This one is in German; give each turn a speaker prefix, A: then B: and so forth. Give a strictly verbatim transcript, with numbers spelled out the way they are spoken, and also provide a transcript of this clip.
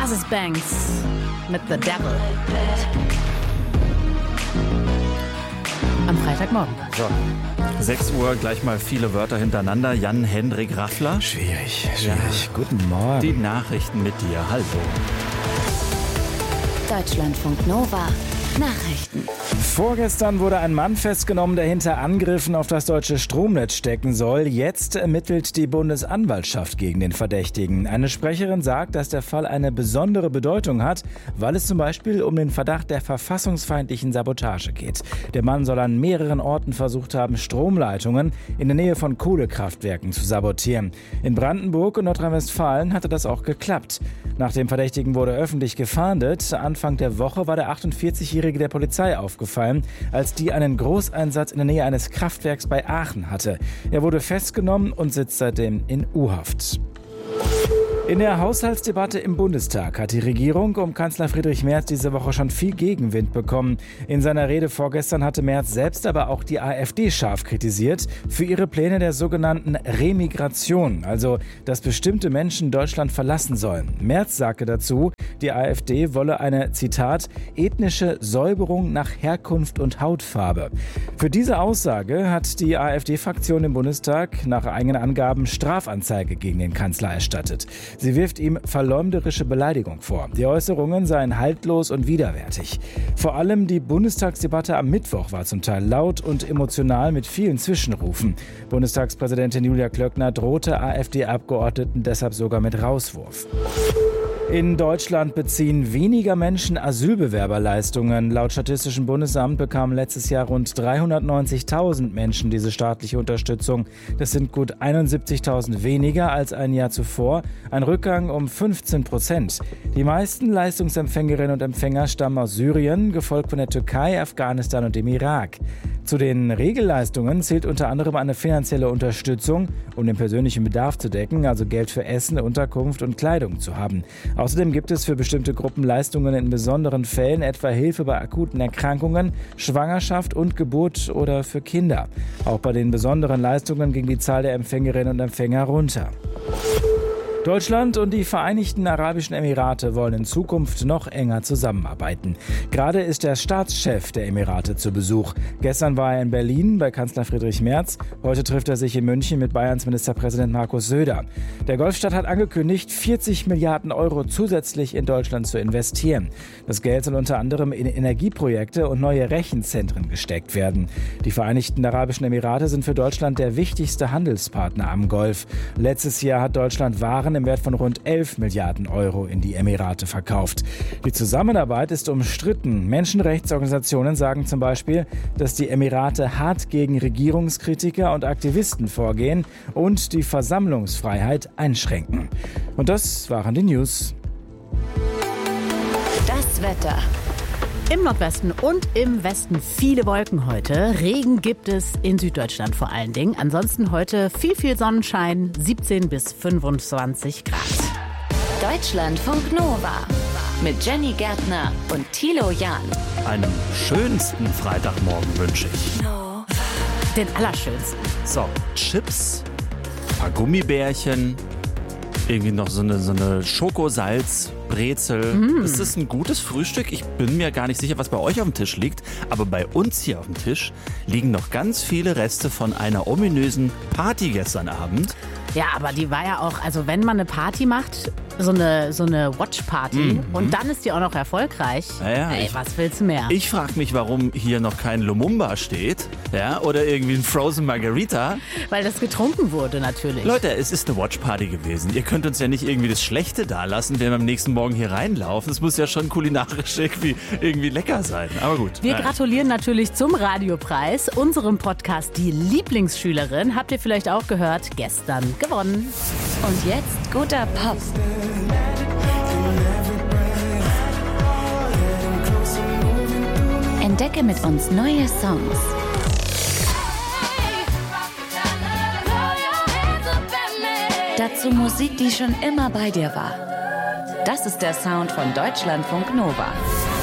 A: Das ist Banks mit The Devil. Am Freitagmorgen.
B: So, sechs Uhr, gleich mal viele Wörter hintereinander. Jan-Hendrik Raffler.
C: Schwierig, schwierig. Ja. Guten Morgen.
B: Die Nachrichten mit dir. Hallo.
D: Deutschlandfunk Nova. Nachrichten.
C: Vorgestern wurde ein Mann festgenommen, der hinter Angriffen auf das deutsche Stromnetz stecken soll. Jetzt ermittelt die Bundesanwaltschaft gegen den Verdächtigen. Eine Sprecherin sagt, dass der Fall eine besondere Bedeutung hat, weil es zum Beispiel um den Verdacht der verfassungsfeindlichen Sabotage geht. Der Mann soll an mehreren Orten versucht haben, Stromleitungen in der Nähe von Kohlekraftwerken zu sabotieren. In Brandenburg und Nordrhein-Westfalen hatte das auch geklappt. Nach dem Verdächtigen wurde öffentlich gefahndet. Anfang der Woche war der achtundvierzigjährige der Polizei aufgefallen, als die einen Großeinsatz in der Nähe eines Kraftwerks bei Aachen hatte. Er wurde festgenommen und sitzt seitdem in U-Haft. In der Haushaltsdebatte im Bundestag hat die Regierung um Kanzler Friedrich Merz diese Woche schon viel Gegenwind bekommen. In seiner Rede vorgestern hatte Merz selbst aber auch die AfD scharf kritisiert für ihre Pläne der sogenannten Remigration, also dass bestimmte Menschen Deutschland verlassen sollen. Merz sagte dazu, die AfD wolle eine, Zitat, ethnische Säuberung nach Herkunft und Hautfarbe. Für diese Aussage hat die AfD-Fraktion im Bundestag nach eigenen Angaben Strafanzeige gegen den Kanzler erstattet. Sie wirft ihm verleumderische Beleidigung vor. Die Äußerungen seien haltlos und widerwärtig. Vor allem die Bundestagsdebatte am Mittwoch war zum Teil laut und emotional mit vielen Zwischenrufen. Bundestagspräsidentin Julia Klöckner drohte AfD-Abgeordneten deshalb sogar mit Rauswurf. In Deutschland beziehen weniger Menschen Asylbewerberleistungen. Laut Statistischem Bundesamt bekamen letztes Jahr rund dreihundertneunzigtausend Menschen diese staatliche Unterstützung. Das sind gut einundsiebzigtausend weniger als ein Jahr zuvor, ein Rückgang um fünfzehn Prozent. Die meisten Leistungsempfängerinnen und Empfänger stammen aus Syrien, gefolgt von der Türkei, Afghanistan und dem Irak. Zu den Regelleistungen zählt unter anderem eine finanzielle Unterstützung, um den persönlichen Bedarf zu decken, also Geld für Essen, Unterkunft und Kleidung zu haben. Außerdem gibt es für bestimmte Gruppen Leistungen in besonderen Fällen, etwa Hilfe bei akuten Erkrankungen, Schwangerschaft und Geburt oder für Kinder. Auch bei den besonderen Leistungen ging die Zahl der Empfängerinnen und Empfänger runter. Deutschland und die Vereinigten Arabischen Emirate wollen in Zukunft noch enger zusammenarbeiten. Gerade ist der Staatschef der Emirate zu Besuch. Gestern war er in Berlin bei Kanzler Friedrich Merz. Heute trifft er sich in München mit Bayerns Ministerpräsident Markus Söder. Der Golfstaat hat angekündigt, vierzig Milliarden Euro zusätzlich in Deutschland zu investieren. Das Geld soll unter anderem in Energieprojekte und neue Rechenzentren gesteckt werden. Die Vereinigten Arabischen Emirate sind für Deutschland der wichtigste Handelspartner am Golf. Letztes Jahr hat Deutschland Waren im Wert von rund elf Milliarden Euro in die Emirate verkauft. Die Zusammenarbeit ist umstritten. Menschenrechtsorganisationen sagen zum Beispiel, dass die Emirate hart gegen Regierungskritiker und Aktivisten vorgehen und die Versammlungsfreiheit einschränken. Und das waren die News.
D: Das Wetter.
A: Im Nordwesten und im Westen viele Wolken heute. Regen gibt es in Süddeutschland vor allen Dingen. Ansonsten heute viel, viel Sonnenschein, siebzehn bis fünfundzwanzig Grad.
D: Deutschlandfunk Nova mit Jenny Gärtner und Thilo Jahn.
B: Einen schönsten Freitagmorgen wünsche ich.
D: Nova.
A: Den allerschönsten.
B: So, Chips, ein paar Gummibärchen, irgendwie noch so eine, so eine Schokosalz. Brezel. Mm. Ist das ein gutes Frühstück? Ich bin mir gar nicht sicher, was bei euch auf dem Tisch liegt. Aber bei uns hier auf dem Tisch liegen noch ganz viele Reste von einer ominösen Party gestern Abend.
A: Ja, aber die war ja auch, also wenn man eine Party macht, so eine, so eine Watch-Party mhm. und dann ist die auch noch erfolgreich.
B: Ja, ja,
A: Ey,
B: ich,
A: was willst du mehr?
B: Ich frage mich, warum hier noch kein Lumumba steht, ja, oder irgendwie ein Frozen Margarita.
A: Weil das getrunken wurde natürlich.
B: Leute, es ist eine Watch-Party gewesen. Ihr könnt uns ja nicht irgendwie das Schlechte dalassen, wenn wir am nächsten Morgen hier reinlaufen. Es muss ja schon kulinarisch irgendwie, irgendwie lecker sein. Aber gut.
A: Wir
B: Nein.
A: gratulieren natürlich zum Radiopreis, unserem Podcast Die Lieblingsschülerin. Habt ihr vielleicht auch gehört, gestern gewonnen.
D: Und jetzt guter Pop. Entdecke mit uns neue Songs. Dazu Musik, die schon immer bei dir war. Das ist der Sound von Deutschlandfunk Nova.